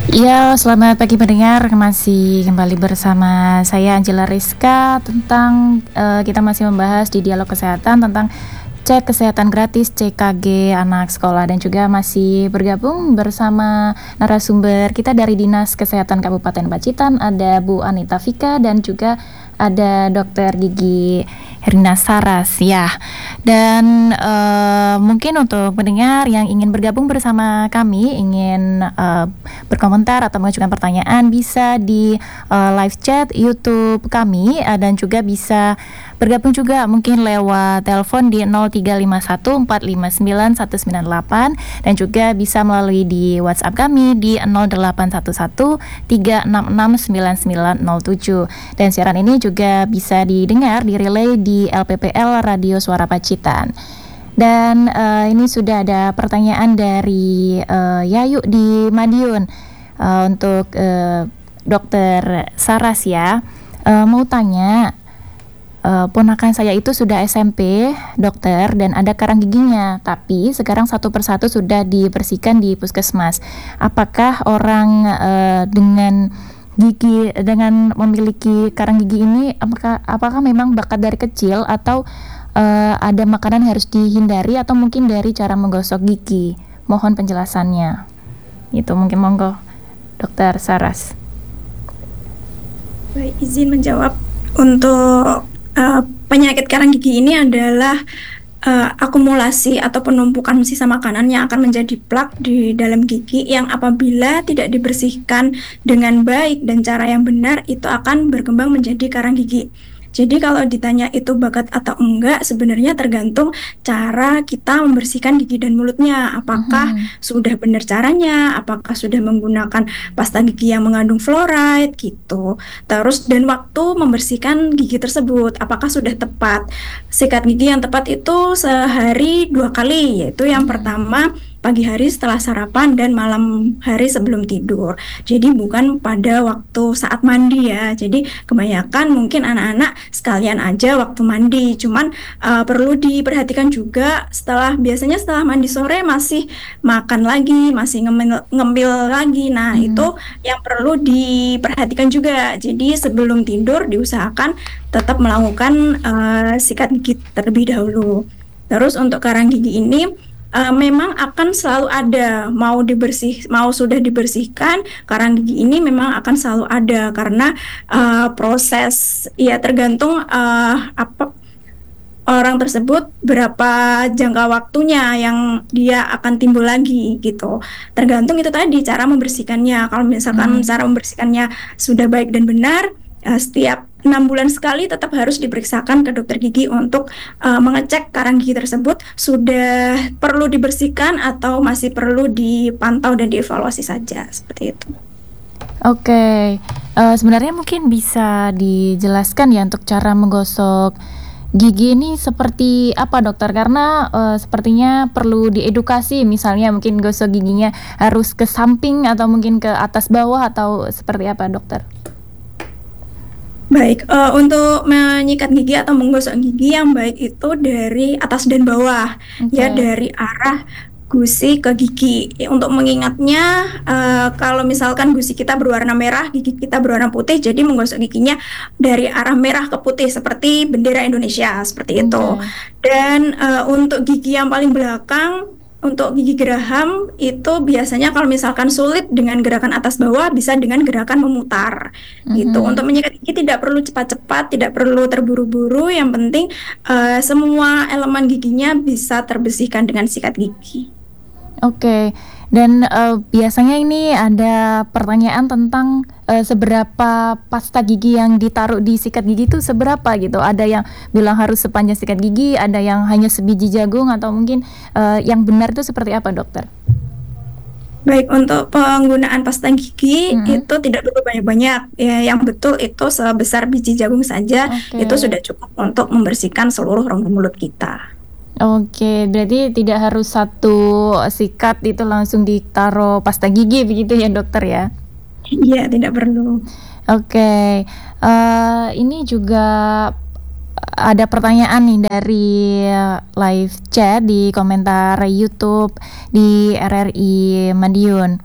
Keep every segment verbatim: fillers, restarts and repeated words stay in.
Iya, selamat pagi pendengar. Masih kembali bersama saya Angela Rizka tentang uh, kita masih membahas di dialog kesehatan tentang cek kesehatan gratis C K G anak sekolah, dan juga masih bergabung bersama narasumber kita dari Dinas Kesehatan Kabupaten Pacitan, ada Bu Anita Vika dan juga ada Dokter Gigi Herina Saras ya. Dan uh, mungkin untuk pendengar yang ingin bergabung bersama kami, ingin uh, berkomentar atau mengajukan pertanyaan, bisa di uh, live chat YouTube kami, uh, dan juga bisa bergabung juga mungkin lewat telepon di nol tiga lima satu empat lima sembilan satu sembilan delapan, dan juga bisa melalui di WhatsApp kami di nol delapan satu satu tiga enam enam sembilan sembilan nol tujuh. Dan siaran ini juga bisa didengar di relay di L P P L Radio Suara Pacitan. Dan uh, ini sudah ada pertanyaan dari uh, Yayu di Madiun uh, untuk uh, Dokter Saras ya. Uh, mau tanya, Uh, ponakan saya itu sudah S M P, dokter, dan ada karang giginya, tapi sekarang satu persatu sudah dibersihkan di puskesmas. Apakah orang uh, dengan gigi dengan memiliki karang gigi ini, apakah apakah memang bakat dari kecil, atau uh, ada makanan harus dihindari, atau mungkin dari cara menggosok gigi? Mohon penjelasannya. Itu mungkin, monggo Dokter Saras. Baik, izin menjawab. Untuk Uh, penyakit karang gigi ini adalah uh, akumulasi atau penumpukan sisa makanan yang akan menjadi plak di dalam gigi, yang apabila tidak dibersihkan dengan baik dan cara yang benar, itu akan berkembang menjadi karang gigi. Jadi kalau ditanya itu bakat atau enggak, sebenarnya tergantung cara kita membersihkan gigi dan mulutnya. Apakah mm-hmm. sudah benar caranya, apakah sudah menggunakan pasta gigi yang mengandung fluoride gitu. Terus dan waktu membersihkan gigi tersebut, apakah sudah tepat. Sikat gigi yang tepat itu sehari dua kali, yaitu yang mm-hmm. pertama pagi hari setelah sarapan dan malam hari sebelum tidur. Jadi bukan pada waktu saat mandi ya. Jadi kebanyakan mungkin anak-anak sekalian aja waktu mandi. Cuman uh, perlu diperhatikan juga setelah biasanya setelah mandi sore masih makan lagi, masih ngemil, ngemil lagi. Nah, hmm. itu yang perlu diperhatikan juga. Jadi sebelum tidur diusahakan tetap melakukan uh, sikat gigi terlebih dahulu. Terus untuk karang gigi ini Uh, memang akan selalu ada, mau dibersih, mau sudah dibersihkan, karang gigi ini memang akan selalu ada karena uh, proses ya tergantung uh, apa orang tersebut berapa jangka waktunya yang dia akan timbul lagi gitu. Tergantung itu tadi cara membersihkannya. Kalau misalkan hmm. cara membersihkannya sudah baik dan benar, uh, setiap enam bulan sekali tetap harus diperiksakan ke dokter gigi untuk uh, mengecek karang gigi tersebut sudah perlu dibersihkan atau masih perlu dipantau dan dievaluasi saja, seperti itu. Oke, okay. uh, sebenarnya mungkin bisa dijelaskan ya untuk cara menggosok gigi ini seperti apa, dokter? Karena uh, sepertinya perlu diedukasi, misalnya mungkin gosok giginya harus ke samping atau mungkin ke atas bawah, atau seperti apa, dokter? Baik, uh, untuk menyikat gigi atau menggosok gigi yang baik itu dari atas dan bawah, okay. ya dari arah gusi ke gigi. Untuk mengingatnya, uh, kalau misalkan gusi kita berwarna merah, gigi kita berwarna putih, jadi menggosok giginya dari arah merah ke putih seperti bendera Indonesia, seperti okay. itu. Dan uh, untuk gigi yang paling belakang, untuk gigi geraham itu biasanya kalau misalkan sulit dengan gerakan atas bawah, bisa dengan gerakan memutar mm-hmm. gitu. Untuk menyikat gigi tidak perlu cepat-cepat, tidak perlu terburu-buru, yang penting uh, semua elemen giginya bisa terbersihkan dengan sikat gigi. Oke, okay. Dan uh, biasanya ini ada pertanyaan tentang uh, seberapa pasta gigi yang ditaruh di sikat gigi itu seberapa gitu. Ada yang bilang harus sepanjang sikat gigi, ada yang hanya sebiji jagung, atau mungkin uh, yang benar itu seperti apa, dokter? Baik, untuk penggunaan pasta gigi hmm. itu tidak perlu banyak-banyak. Ya, yang betul itu sebesar biji jagung saja, okay. itu sudah cukup untuk membersihkan seluruh rongga mulut kita. Oke, berarti tidak harus satu sikat itu langsung ditaruh pasta gigi begitu ya, dokter ya? Iya, tidak perlu. Oke, uh, ini juga ada pertanyaan nih dari live chat di komentar YouTube di R R I Madiun.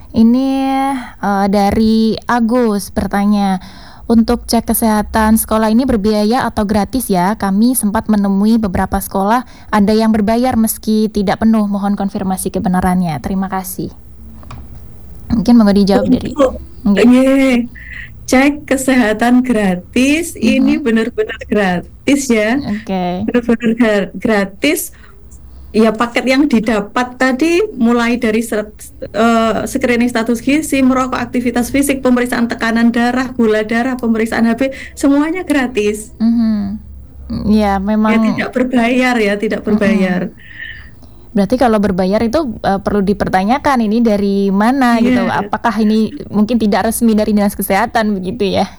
Ini uh, dari Agus bertanya, untuk cek kesehatan sekolah ini berbiaya atau gratis ya? Kami sempat menemui beberapa sekolah ada yang berbayar meski tidak penuh. Mohon konfirmasi kebenarannya. Terima kasih. Mungkin mau dijawab dari. Okay. Yeah. Cek kesehatan gratis, mm-hmm. ini benar-benar gratis ya. Oke. Okay. Benar-benar gratis. Ya, paket yang didapat tadi mulai dari seret, uh, screening status gizi, merokok, aktivitas fisik, pemeriksaan tekanan darah, gula darah, pemeriksaan H B, semuanya gratis. Mm-hmm. Ya, memang. Ya, tidak berbayar ya, tidak berbayar. Mm-hmm. Berarti kalau berbayar itu uh, perlu dipertanyakan ini dari mana yeah. gitu. Apakah ini mungkin tidak resmi dari Dinas Kesehatan begitu ya?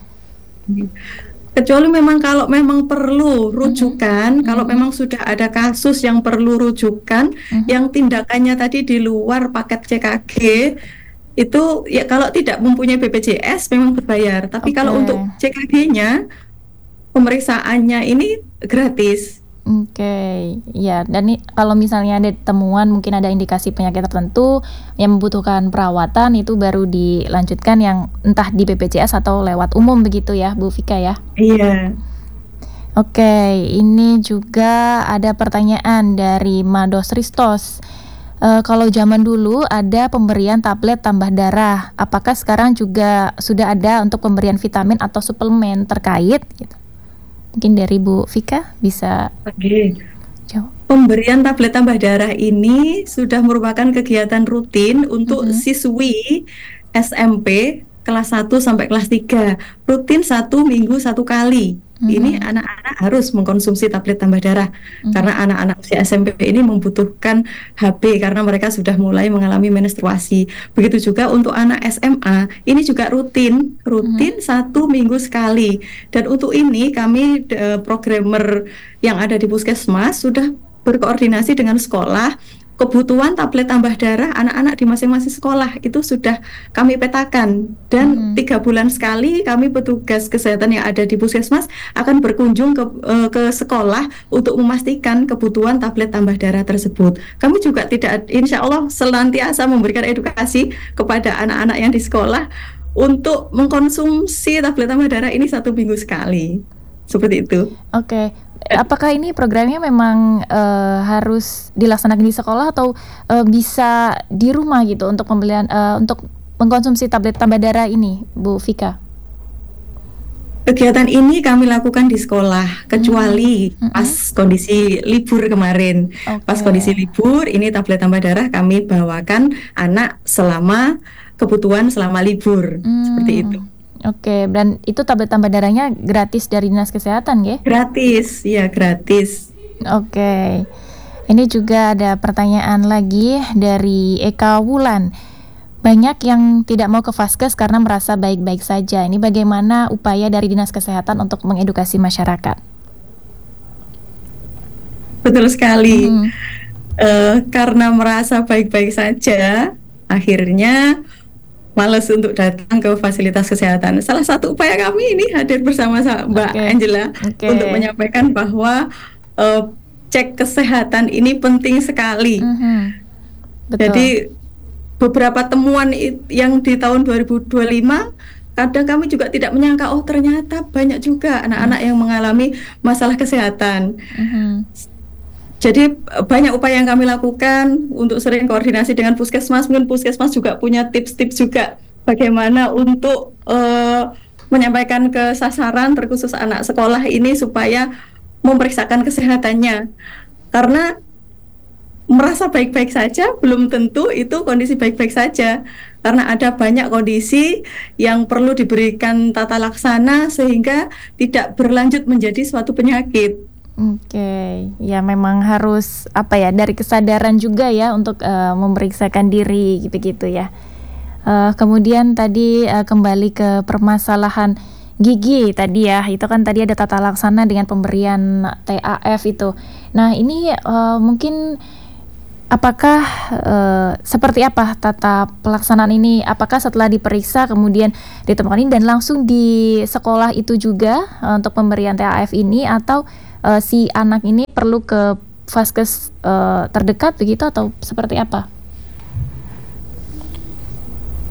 Kecuali memang kalau memang perlu rujukan, mm-hmm. kalau memang sudah ada kasus yang perlu rujukan, mm-hmm. yang tindakannya tadi di luar paket C K G, itu ya kalau tidak mempunyai B P J S memang berbayar. Tapi okay. kalau untuk C K G-nya, pemeriksaannya ini gratis. Oke, okay. ya. Dan nih, kalau misalnya ada temuan, mungkin ada indikasi penyakit tertentu yang membutuhkan perawatan, itu baru dilanjutkan yang entah di B P J S atau lewat umum begitu ya, Bu Vika ya? Iya. Oke, okay. Ini juga ada pertanyaan dari Mados Ristos. E, kalau zaman dulu ada pemberian tablet tambah darah, apakah sekarang juga sudah ada untuk pemberian vitamin atau suplemen terkait? Gitu. Mungkin dari Bu Vika bisa Oke. jawab. Pemberian tablet tambah darah ini sudah merupakan kegiatan rutin untuk mm-hmm. siswi S M P kelas satu sampai kelas tiga. Rutin satu minggu satu kali. Mm-hmm. Ini anak-anak harus mengkonsumsi tablet tambah darah mm-hmm. karena anak-anak usia S M P ini membutuhkan H B karena mereka sudah mulai mengalami menstruasi. Begitu juga untuk anak S M A, ini juga rutin, rutin mm-hmm. satu minggu sekali. Dan untuk ini kami uh, programmer yang ada di Puskesmas sudah berkoordinasi dengan sekolah. Kebutuhan tablet tambah darah anak-anak di masing-masing sekolah itu sudah kami petakan, dan hmm. tiga bulan sekali kami petugas kesehatan yang ada di Puskesmas akan berkunjung ke, uh, ke sekolah untuk memastikan kebutuhan tablet tambah darah tersebut. Kami juga tidak, insya Allah senantiasa memberikan edukasi kepada anak-anak yang di sekolah untuk mengkonsumsi tablet tambah darah ini satu minggu sekali, seperti itu. Oke. Okay. Apakah ini programnya memang uh, harus dilaksanakan di sekolah atau uh, bisa di rumah gitu untuk pembelian uh, untuk mengkonsumsi tablet tambah darah ini, Bu Vika? Kegiatan ini kami lakukan di sekolah, kecuali hmm. pas kondisi libur kemarin. Okay. Pas kondisi libur, ini tablet tambah darah kami bawakan anak selama kebutuhan selama libur, hmm. seperti itu. Oke, dan itu tablet tambah darahnya gratis dari Dinas Kesehatan, ya? Gratis, ya gratis. Oke, ini juga ada pertanyaan lagi dari Eka Wulan. Banyak yang tidak mau ke Vaskes karena merasa baik-baik saja. Ini bagaimana upaya dari Dinas Kesehatan untuk mengedukasi masyarakat? Betul sekali. Hmm. Uh, karena merasa baik-baik saja, akhirnya malas untuk datang ke fasilitas kesehatan. Salah satu upaya kami ini hadir bersama Mbak okay. Angela okay. untuk menyampaikan bahwa uh, cek kesehatan ini penting sekali. Mm-hmm. Betul. Jadi beberapa temuan yang di tahun dua ribu dua puluh lima kadang kami juga tidak menyangka, oh ternyata banyak juga anak-anak mm. yang mengalami masalah kesehatan. Mm-hmm. Jadi banyak upaya yang kami lakukan untuk sering koordinasi dengan Puskesmas. Mungkin Puskesmas juga punya tips-tips juga bagaimana untuk uh, menyampaikan ke sasaran terkhusus anak sekolah ini supaya memeriksakan kesehatannya. Karena merasa baik-baik saja belum tentu itu kondisi baik-baik saja. Karena ada banyak kondisi yang perlu diberikan tata laksana sehingga tidak berlanjut menjadi suatu penyakit. Oke, okay. Ya memang harus apa ya, dari kesadaran juga ya untuk uh, memeriksakan diri gitu-gitu ya. Uh, kemudian tadi uh, kembali ke permasalahan gigi tadi ya, itu kan tadi ada tata laksana dengan pemberian T A F itu. Nah ini uh, mungkin apakah uh, seperti apa tata pelaksanaan ini? Apakah setelah diperiksa kemudian ditemukan ini dan langsung di sekolah itu juga uh, untuk pemberian T A F ini, atau Uh, si anak ini perlu ke Vaskes uh, terdekat begitu atau seperti apa?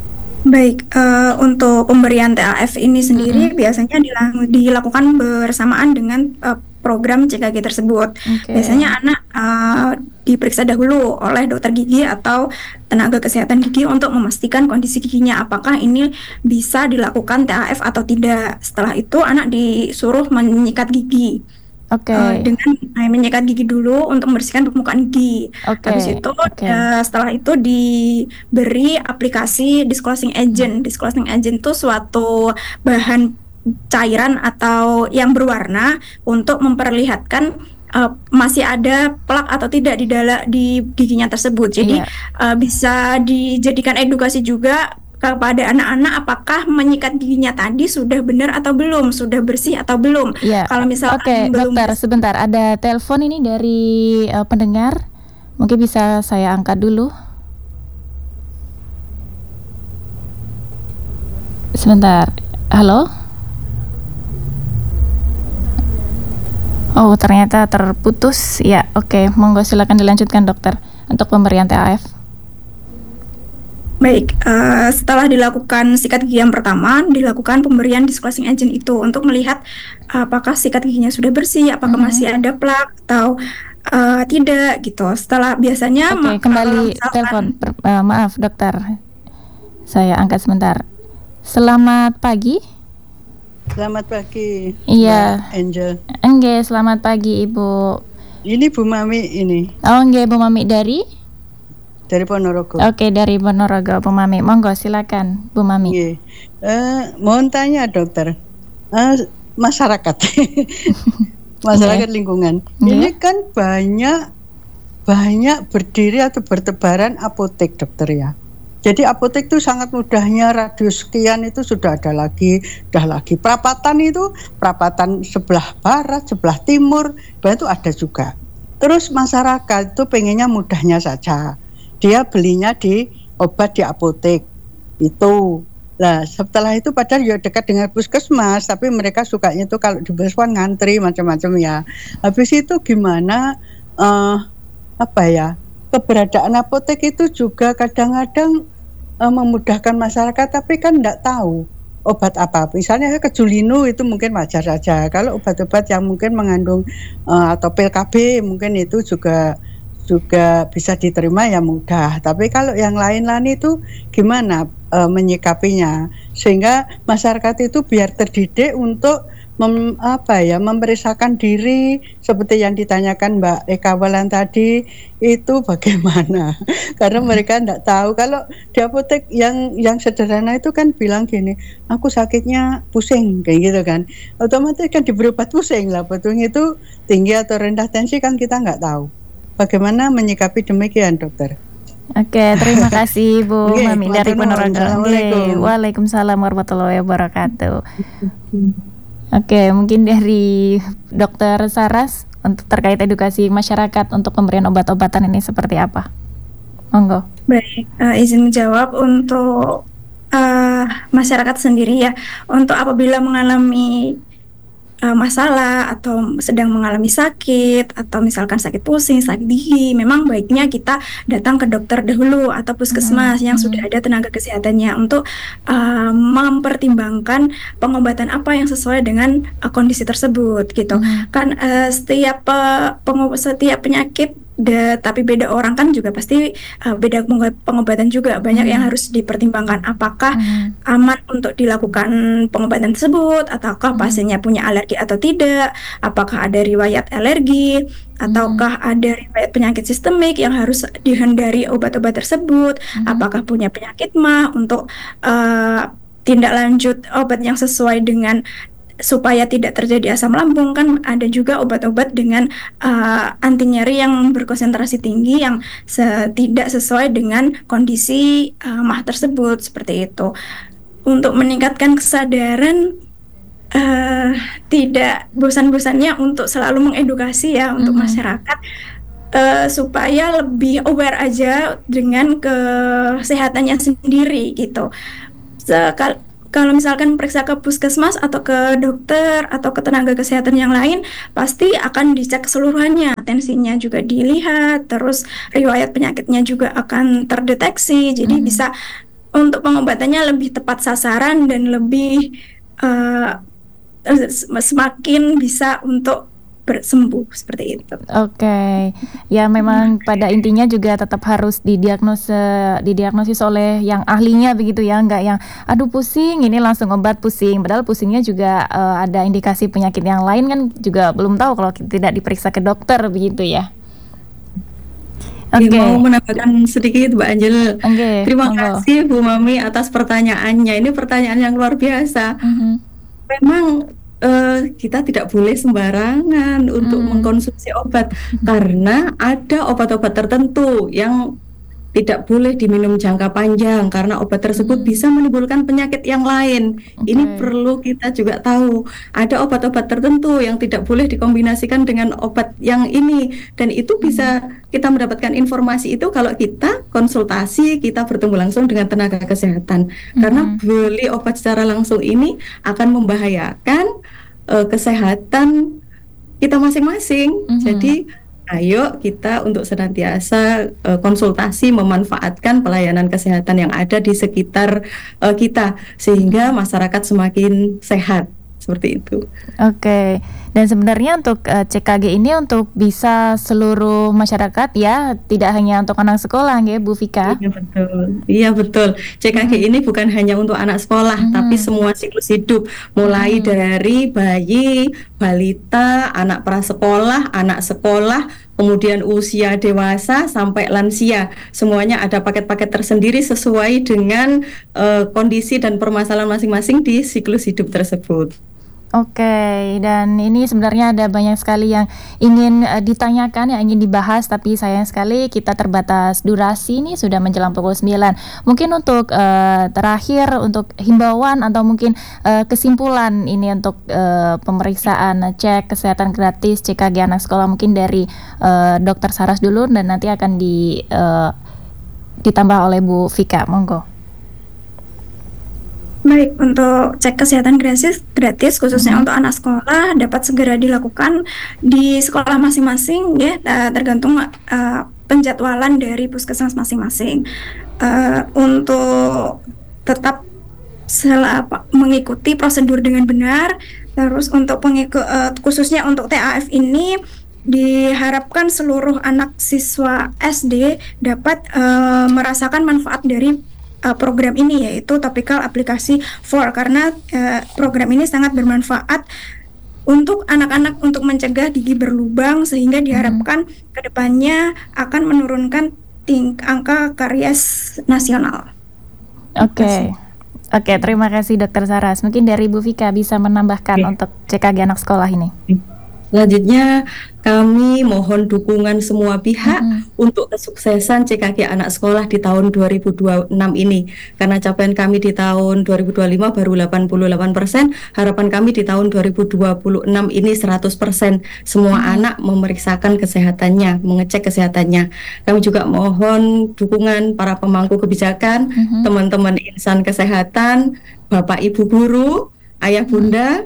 Baik, uh, untuk pemberian T A F ini sendiri mm-hmm. biasanya dila- dilakukan bersamaan dengan uh, program C K G tersebut. Okay. Biasanya anak uh, diperiksa dahulu oleh dokter gigi atau tenaga kesehatan gigi untuk memastikan kondisi giginya apakah ini bisa dilakukan T A F atau tidak. Setelah itu anak disuruh menyikat gigi. Oke. Okay. Uh, dengan uh, menyikat gigi dulu untuk membersihkan permukaan gigi. Okay. Habis itu okay. uh, setelah itu diberi aplikasi disclosing agent. Hmm. Disclosing agent itu suatu bahan cairan atau yang berwarna untuk memperlihatkan uh, masih ada plak atau tidak di dalam di giginya tersebut. Jadi yeah. uh, bisa dijadikan edukasi juga kepada anak-anak apakah menyikat giginya tadi sudah benar atau belum, sudah bersih atau belum. Yeah. Kalau misalnya okay, belum dokter, bersih. Sebentar, ada telepon ini dari uh, pendengar. Mungkin bisa saya angkat dulu. Sebentar. Halo? Oh, ternyata terputus. Ya, oke. Okay. Monggo silakan dilanjutkan dokter untuk pemberian T A F. Baik, uh, setelah dilakukan sikat gigi yang pertama, dilakukan pemberian disclosing agent itu untuk melihat apakah sikat giginya sudah bersih, apakah mm-hmm. masih ada plak atau uh, tidak gitu. Setelah biasanya Oke, okay, kembali misalkan, telepon. Per, uh, maaf dokter, saya angkat sebentar. Selamat pagi. Selamat pagi. Iya. Mbak Angel. Enggak, selamat pagi Ibu. Ini Bu Mami ini. Oh, enggak, Bu Mami dari? Dari Ponorogo. Oke, dari Ponorogo, Bu Mami. Monggo, silakan, Bu Mami. Iya. Uh, mohon tanya, dokter. Uh, masyarakat, masyarakat yeah. lingkungan. Yeah. Ini kan banyak, banyak berdiri atau bertebaran apotek, dokter ya. Jadi apotek itu sangat mudahnya radius sekian itu sudah ada lagi, sudah lagi. Perapatan itu, perapatan sebelah barat, sebelah timur, itu ada juga. Terus masyarakat itu pengennya mudahnya saja. Dia belinya di obat di apotek itu. Nah setelah itu padahal ya dekat dengan puskesmas, tapi mereka sukanya itu kalau di puskesmas ngantri macam-macam ya. Habis itu gimana uh, apa ya keberadaan apotek itu juga kadang-kadang uh, memudahkan masyarakat, tapi kan tidak tahu obat apa. Misalnya kejulinu itu mungkin wajar saja. Kalau obat-obat yang mungkin mengandung uh, atau pil K B mungkin itu juga juga bisa diterima ya mudah. Tapi kalau yang lain-lain itu gimana e, menyikapinya sehingga masyarakat itu biar terdidik untuk mem, apa ya memeriksakan diri seperti yang ditanyakan Mbak Eka Walan tadi itu bagaimana? Karena mereka tidak tahu. Kalau di apotek yang yang sederhana itu kan bilang gini, aku sakitnya pusing kayak gitu kan. Otomatis kan diberi obat pusing lah. Betul itu tinggi atau rendah tensi kan kita nggak tahu. Bagaimana menyikapi demikian, dokter? Oke, terima kasih Bu okay, Mami dari Ponorogo. Waalaikumsalam warahmatullahi wabarakatuh. Oke, mungkin dari Dokter Saras untuk terkait edukasi masyarakat untuk pemberian obat-obatan ini seperti apa? Monggo. Baik, uh, izin menjawab untuk uh, masyarakat sendiri ya. Untuk apabila mengalami Uh, masalah atau sedang mengalami sakit atau misalkan sakit pusing, sakit gigi, memang baiknya kita datang ke dokter dahulu atau puskesmas hmm. yang sudah ada tenaga kesehatannya untuk uh, mempertimbangkan pengobatan apa yang sesuai dengan uh, kondisi tersebut gitu. Hmm. Kan uh, setiap uh, pengob- setiap penyakit De, tapi beda orang kan juga pasti uh, beda pengobatan juga banyak hmm. yang harus dipertimbangkan apakah hmm. aman untuk dilakukan pengobatan tersebut ataukah hmm. pasiennya punya alergi atau tidak, apakah ada riwayat alergi ataukah hmm. ada riwayat penyakit sistemik yang harus dihindari obat-obat tersebut, hmm. apakah punya penyakit mah untuk uh, tindak lanjut obat yang sesuai dengan supaya tidak terjadi asam lambung. Kan ada juga obat-obat dengan uh, anti nyeri yang berkonsentrasi tinggi yang se- tidak sesuai dengan kondisi uh, mah tersebut seperti itu. Untuk meningkatkan kesadaran uh, tidak bosan-bosannya untuk selalu mengedukasi ya untuk mm-hmm. masyarakat uh, supaya lebih aware aja dengan kesehatannya sendiri gitu. Sekal- Kalau misalkan periksa ke puskesmas atau ke dokter atau ke tenaga kesehatan yang lain, pasti akan dicek keseluruhannya, tensinya juga dilihat, terus riwayat penyakitnya juga akan terdeteksi, jadi mm-hmm. bisa untuk pengobatannya lebih tepat sasaran dan lebih uh, semakin bisa untuk bersembuh seperti itu. Oke, okay. Ya memang pada intinya juga tetap harus didiagnosa, didiagnosis oleh yang ahlinya begitu ya, nggak yang aduh pusing ini langsung obat pusing, padahal pusingnya juga uh, ada indikasi penyakit yang lain kan juga belum tahu kalau tidak diperiksa ke dokter begitu ya. Oke. Okay. Mau menambahkan sedikit Mbak Angel. Okay, Terima monggo. kasih Bu Mami atas pertanyaannya. Ini pertanyaan yang luar biasa. Mm-hmm. Memang uh, kita tidak boleh sembarangan untuk mm. mengkonsumsi obat karena ada obat-obat tertentu yang tidak boleh diminum jangka panjang karena obat tersebut hmm. bisa menimbulkan penyakit yang lain. Okay. Ini perlu kita juga tahu. Ada obat-obat tertentu yang tidak boleh dikombinasikan dengan obat yang ini, dan itu hmm. bisa kita mendapatkan informasi itu kalau kita konsultasi, kita bertemu langsung dengan tenaga kesehatan. Hmm. Karena beli obat secara langsung ini akan membahayakan uh, kesehatan kita masing-masing. Hmm. Jadi ayo kita untuk senantiasa uh, konsultasi, memanfaatkan pelayanan kesehatan yang ada di sekitar uh, kita sehingga masyarakat semakin sehat, seperti itu. Oke, dan sebenarnya untuk uh, C K G ini untuk bisa seluruh masyarakat ya, tidak hanya untuk anak sekolah ya Bu Vika? Iya betul, iya betul. C K G hmm. ini bukan hanya untuk anak sekolah, hmm. tapi semua siklus hidup, mulai hmm. dari bayi, balita, anak prasekolah, anak sekolah, kemudian usia dewasa sampai lansia. Semuanya ada paket-paket tersendiri sesuai dengan uh, kondisi dan permasalahan masing-masing di siklus hidup tersebut. Oke, dan ini sebenarnya ada banyak sekali yang ingin uh, ditanyakan, yang ingin dibahas, tapi sayang sekali kita terbatas durasi, ini sudah menjelang pukul sembilan. Mungkin untuk uh, terakhir, untuk himbauan atau mungkin uh, kesimpulan ini untuk uh, pemeriksaan cek kesehatan gratis C K G anak sekolah, mungkin dari uh, Dokter Saras dulu dan nanti akan di, uh, ditambah oleh Bu Vika, monggo. Baik, untuk cek kesehatan gratis, gratis khususnya hmm. untuk anak sekolah dapat segera dilakukan di sekolah masing-masing ya, tergantung uh, penjadwalan dari puskesmas masing-masing. Uh, untuk tetap sel- mengikuti prosedur dengan benar, terus untuk pengiku, uh, khususnya untuk T A F ini diharapkan seluruh anak siswa S D dapat uh, merasakan manfaat dari Uh, program ini, yaitu Topical Aplikasi empat, karena uh, program ini sangat bermanfaat untuk anak-anak untuk mencegah gigi berlubang, sehingga diharapkan mm-hmm. kedepannya akan menurunkan ting- angka karies nasional. Oke, okay. Oke, okay, terima kasih Dokter Saras. Mungkin dari Bu Vika bisa menambahkan okay. untuk C K G anak sekolah ini. Selanjutnya kami mohon dukungan semua pihak mm-hmm. untuk kesuksesan C K G anak sekolah di tahun dua ribu dua puluh enam ini. Karena capaian kami di tahun dua ribu dua puluh lima baru delapan puluh delapan persen, harapan kami di tahun dua ribu dua puluh enam ini seratus persen. Semua mm-hmm. anak memeriksakan kesehatannya, mengecek kesehatannya. Kami juga mohon dukungan para pemangku kebijakan, mm-hmm. teman-teman insan kesehatan, Bapak Ibu guru, Ayah Bunda,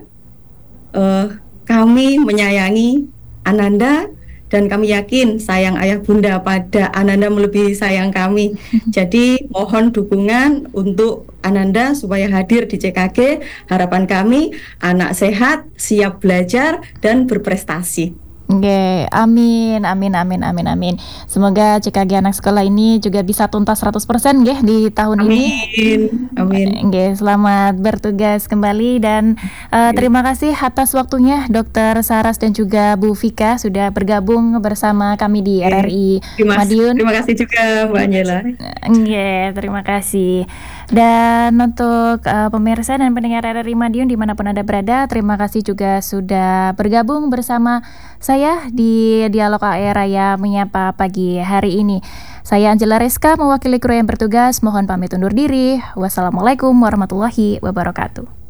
uh, kami menyayangi Ananda dan kami yakin sayang Ayah Bunda pada Ananda melebihi sayang kami. Jadi mohon dukungan untuk Ananda supaya hadir di C K G. Harapan kami anak sehat, siap belajar dan berprestasi. Oke, amin, amin, amin, amin, amin. Semoga C K G anak sekolah ini juga bisa tuntas seratus persen ya di tahun amin. ini. Amin, amin. Oke, selamat bertugas kembali dan uh, terima kasih atas waktunya Dokter Saras dan juga Bu Vika sudah bergabung bersama kami di R R I terima, Madiun. Terima kasih juga Mbak Angela. Oke, terima kasih. Dan untuk uh, pemirsa dan pendengar R R I Madiun dimanapun Anda berada, terima kasih juga sudah bergabung bersama saya di Dialog A R Raya Menyapa pagi hari ini. Saya Angela Rizka mewakili kru yang bertugas, mohon pamit undur diri. Wassalamualaikum warahmatullahi wabarakatuh.